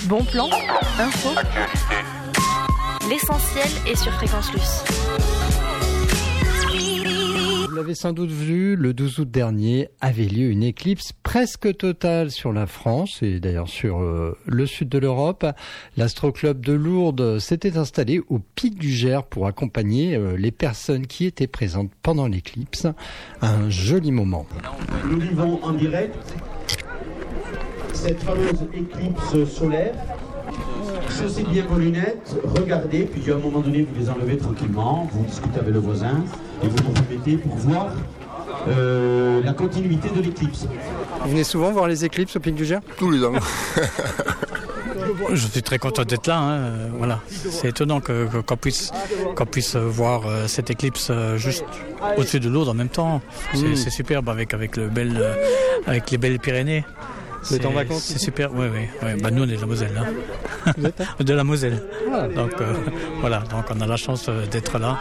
Bon plan, info. L'essentiel est sur Fréquence Plus. Vous l'avez sans doute vu, le 12 août dernier avait lieu une éclipse presque totale sur la France et d'ailleurs sur le sud de l'Europe. L'Astroclub de Lourdes s'était installé au pic du Gers pour accompagner les personnes qui étaient présentes pendant l'éclipse. Un joli moment. Nous vivons en direct cette fameuse éclipse solaire. Chaussez bien vos lunettes, regardez, puis à un moment donné, vous les enlevez tranquillement, vous discutez avec le voisin et vous vous remettez pour voir la continuité de l'éclipse. Vous venez souvent voir les éclipses au pic du Gers ? Tous les ans. Je suis très content d'être là. Voilà. C'est étonnant qu'on puisse voir cette éclipse juste au-dessus de Lourdes en même temps. C'est superbe avec les belles Pyrénées. Vous êtes en vacances ? C'est super, oui. Bah, nous, on est de la Moselle. Hein. Vous êtes de la Moselle. Ah. Donc, voilà. Donc, on a la chance d'être là.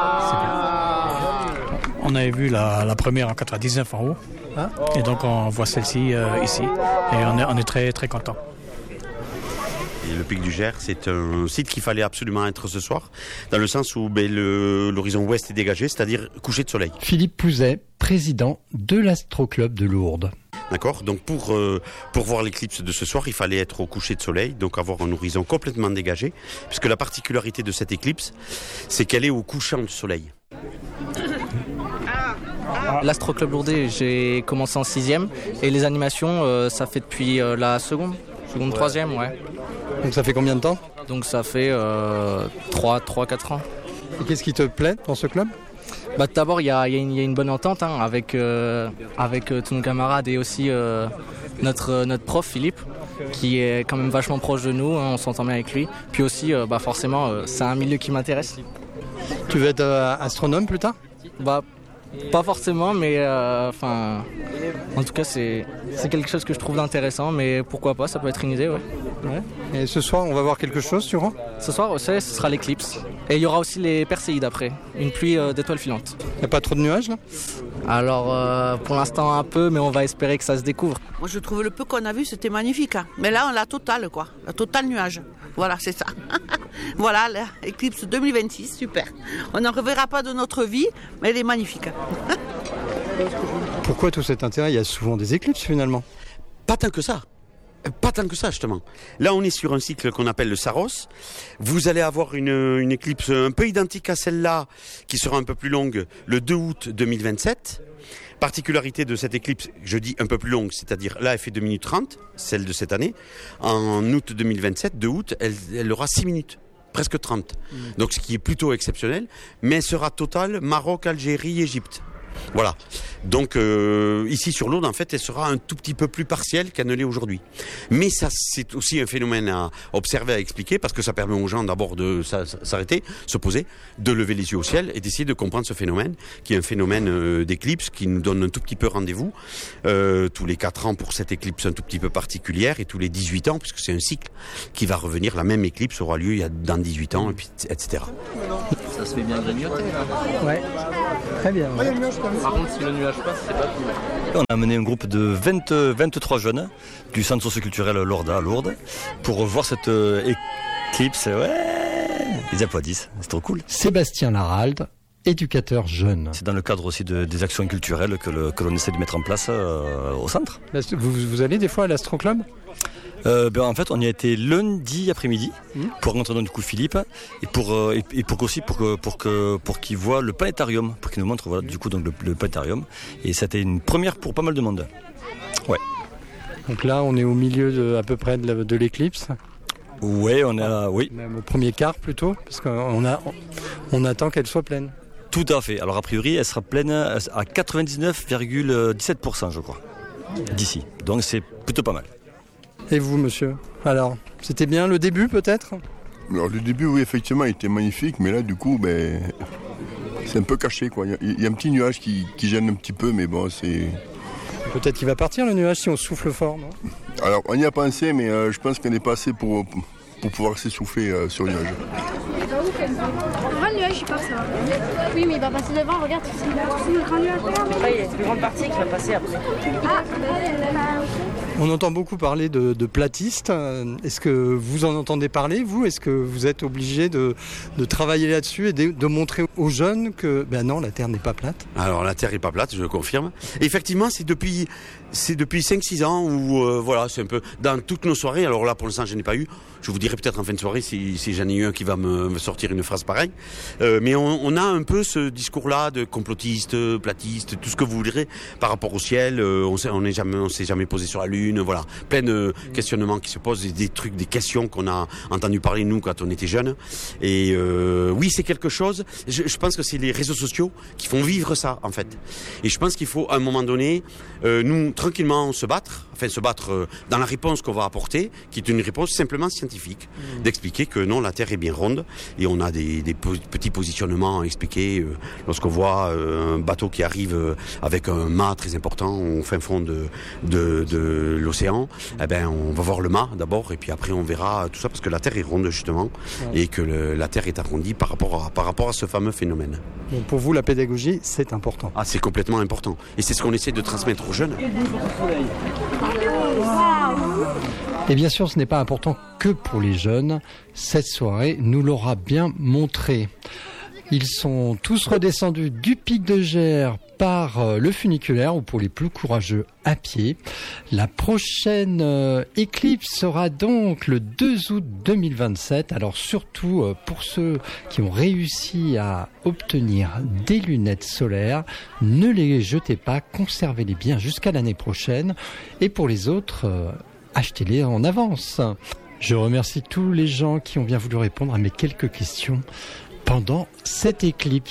On avait vu la première en 99 en haut. Ah. Et donc, on voit celle-ci ici. Et on est très, très contents. Et le pic du Gers, c'est un site qu'il fallait absolument être ce soir, dans le sens où l'horizon ouest est dégagé, c'est-à-dire coucher de soleil. Philippe Pouzet, président de l'Astroclub de Lourdes. D'accord. Donc pour voir l'éclipse de ce soir, il fallait être au coucher de soleil, donc avoir un horizon complètement dégagé, puisque la particularité de cette éclipse, c'est qu'elle est au couchant du soleil. L'Astroclub Lourdes, j'ai commencé en 6e et les animations, ça fait depuis la seconde, 3e, ouais. Donc ça fait combien de temps ? Donc ça fait 3-4 ans. Et qu'est-ce qui te plaît dans ce club ? Bah, d'abord, il y a une bonne entente avec tous nos camarades et aussi notre prof Philippe, qui est quand même vachement proche de nous, on s'entend bien avec lui. Puis aussi, forcément, c'est un milieu qui m'intéresse. Tu veux être astronome plus tard ? Bah, pas forcément, mais en tout cas, c'est quelque chose que je trouve intéressant, mais pourquoi pas, ça peut être une idée, ouais. Et ce soir, on va voir quelque chose, tu vois ? Ce soir, ce sera l'éclipse. Et il y aura aussi les Perséides après, une pluie d'étoiles filantes. Il n'y a pas trop de nuages, là ? Alors, pour l'instant, un peu, mais on va espérer que ça se découvre. Moi, je trouve le peu qu'on a vu, c'était magnifique. Hein. Mais là, on a la totale, quoi. La totale nuage. Voilà, c'est ça. Voilà, l'éclipse 2026, super. On n'en reverra pas de notre vie, mais elle est magnifique. Pourquoi tout cet intérêt ? Il y a souvent des éclipses, finalement. Pas tant que ça. Pas tant que ça, justement. Là, on est sur un cycle qu'on appelle le Saros. Vous allez avoir une éclipse un peu identique à celle-là, qui sera un peu plus longue, le 2 août 2027. Particularité de cette éclipse, je dis un peu plus longue, c'est-à-dire là, elle fait 2 minutes 30, celle de cette année. En août 2027, 2 août, elle aura 6 minutes. Presque 30. Donc, ce qui est plutôt exceptionnel. Mais elle sera totale Maroc, Algérie, Égypte. Voilà. Donc ici sur Lourdes, en fait, elle sera un tout petit peu plus partielle qu'elle ne l'est aujourd'hui. Mais ça, c'est aussi un phénomène à observer, à expliquer, parce que ça permet aux gens d'abord de s'arrêter, se poser, de lever les yeux au ciel et d'essayer de comprendre ce phénomène, qui est un phénomène d'éclipse, qui nous donne un tout petit peu rendez-vous tous les 4 ans pour cette éclipse un tout petit peu particulière, et tous les 18 ans, puisque c'est un cycle qui va revenir. La même éclipse aura lieu dans 18 ans, et puis, etc. Ça se fait bien grignoter, là. Ouais, très bien. Ouais. Par contre, si le nuage passe, c'est pas tout. On a amené un groupe de 23 jeunes du centre socioculturel Lorda à Lourdes pour voir cette éclipse. Ouais, ils applaudissent, c'est trop cool. Sébastien Laralde, éducateur jeune. C'est dans le cadre aussi des actions culturelles que l'on essaie de mettre en place au centre. Vous allez des fois à l'Astroclub ? En fait, on y a été lundi après-midi pour rencontrer donc du coup Philippe et pour qu'il voit le planétarium, pour qu'il nous montre du coup donc le planétarium. Et c'était une première pour pas mal de monde. Ouais. Donc là, on est au milieu à peu près de l'éclipse. Ouais, oui. Même au premier quart plutôt, parce qu'on attend qu'elle soit pleine. Tout à fait. Alors a priori, elle sera pleine à 99,17%, je crois, d'ici. Donc c'est plutôt pas mal. Et vous, monsieur ? Alors, c'était bien le début, peut-être ? Alors, le début, oui, effectivement, il était magnifique, mais là, du coup, c'est un peu caché, quoi. Il y a un petit nuage qui gêne un petit peu, mais bon, c'est... Peut-être qu'il va partir, le nuage, si on souffle fort, non ? Alors, on y a pensé, mais je pense qu'on n'est pas assez pour pouvoir s'essouffler sur le nuage. On voit le nuage, il part, ça. Oui, mais il va passer devant, regarde, c'est le grand nuage. Après, il y a une grande partie qui va passer après. On entend beaucoup parler de platistes. Est-ce que vous en entendez parler, vous ? Est-ce que vous êtes obligé de travailler là-dessus et de montrer aux jeunes que non, la Terre n'est pas plate ? Alors la Terre n'est pas plate, je le confirme. Et effectivement, c'est depuis 5-6 ans où c'est un peu dans toutes nos soirées. Alors là, pour l'instant, je n'ai pas eu. Je vous dirai peut-être en fin de soirée si j'en ai eu un qui va me sortir une phrase pareille. Mais on a un peu ce discours-là de complotiste, platiste, tout ce que vous voudrez par rapport au ciel. On s'est jamais posé sur la Lune. Voilà, plein de questionnements qui se posent, des trucs, des questions qu'on a entendu parler nous quand on était jeunes. Et oui, c'est quelque chose. Je pense que c'est les réseaux sociaux qui font vivre ça en fait. Et je pense qu'il faut à un moment donné, nous tranquillement se battre dans la réponse qu'on va apporter, qui est une réponse simplement scientifique, d'expliquer que non, la Terre est bien ronde et on a des petits positionnements à expliquer lorsqu'on voit un bateau qui arrive avec un mât très important au fin fond de l'océan. On va voir le mât d'abord et puis après on verra tout ça parce que la Terre est ronde justement et que la Terre est arrondie par rapport à ce fameux phénomène. Donc pour vous, la pédagogie, c'est important. Ah, c'est complètement important et c'est ce qu'on essaie de transmettre aux jeunes. Et bien sûr, ce n'est pas important que pour les jeunes. Cette soirée nous l'aura bien montré. Ils sont tous redescendus du pic de Gers par le funiculaire ou pour les plus courageux à pied. La prochaine éclipse sera donc le 2 août 2027. Alors surtout pour ceux qui ont réussi à obtenir des lunettes solaires, ne les jetez pas, conservez-les bien jusqu'à l'année prochaine. Et pour les autres, achetez-les en avance. Je remercie tous les gens qui ont bien voulu répondre à mes quelques questions pendant cette éclipse.